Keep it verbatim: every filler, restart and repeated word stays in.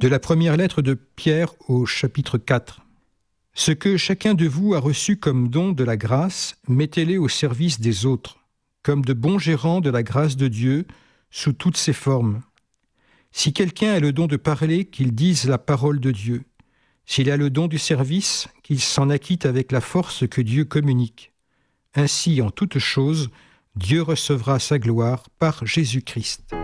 De la première lettre de Pierre au chapitre quatre. Ce que chacun de vous a reçu comme don de la grâce, mettez-les au service des autres, comme de bons gérants de la grâce de Dieu, sous toutes ses formes. Si quelqu'un a le don de parler, qu'il dise la parole de Dieu. S'il a le don du service, qu'il s'en acquitte avec la force que Dieu communique. Ainsi, en toutes choses, Dieu recevra sa gloire par Jésus-Christ.